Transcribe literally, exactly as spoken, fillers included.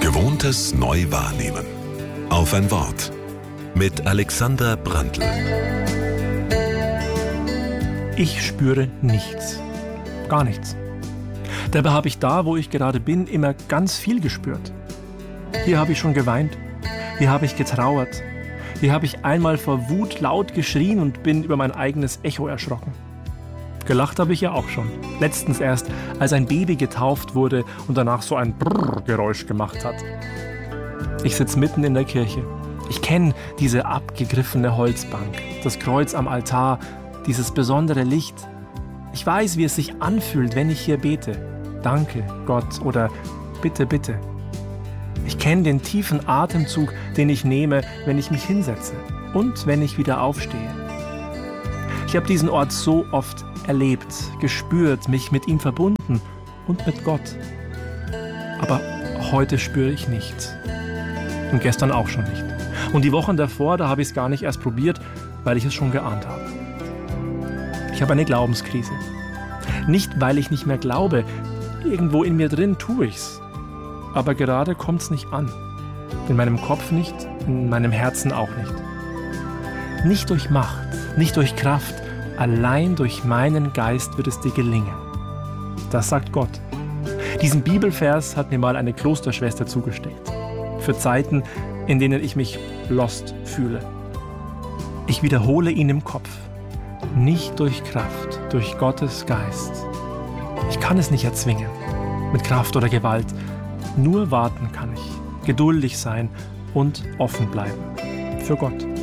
Gewohntes neu wahrnehmen. Auf ein Wort. Mit Alexander Brandl. Ich spüre nichts. Gar nichts. Dabei habe ich da, wo ich gerade bin, immer ganz viel gespürt. Hier habe ich schon geweint. Hier habe ich getrauert. Hier habe ich einmal vor Wut laut geschrien und bin über mein eigenes Echo erschrocken. Gelacht habe ich ja auch schon. Letztens erst, als ein Baby getauft wurde und danach so ein Brrr-Geräusch gemacht hat. Ich sitze mitten in der Kirche. Ich kenne diese abgegriffene Holzbank, das Kreuz am Altar, dieses besondere Licht. Ich weiß, wie es sich anfühlt, wenn ich hier bete. Danke, Gott, oder bitte, bitte. Ich kenne den tiefen Atemzug, den ich nehme, wenn ich mich hinsetze und wenn ich wieder aufstehe. Ich habe diesen Ort so oft erlebt, gespürt, mich mit ihm verbunden und mit Gott. Aber heute spüre ich nichts. Und gestern auch schon nicht. Und die Wochen davor, da habe ich es gar nicht erst probiert, weil ich es schon geahnt habe. Ich habe eine Glaubenskrise. Nicht, weil ich nicht mehr glaube. Irgendwo in mir drin tue ich's. Aber gerade kommt es nicht an. In meinem Kopf nicht, in meinem Herzen auch nicht. Nicht durch Macht, nicht durch Kraft, allein durch meinen Geist wird es dir gelingen. Das sagt Gott. Diesen Bibelvers hat mir mal eine Klosterschwester zugesteckt. Für Zeiten, in denen ich mich lost fühle. Ich wiederhole ihn im Kopf. Nicht durch Kraft, durch Gottes Geist. Ich kann es nicht erzwingen, mit Kraft oder Gewalt. Nur warten kann ich, geduldig sein und offen bleiben. Für Gott.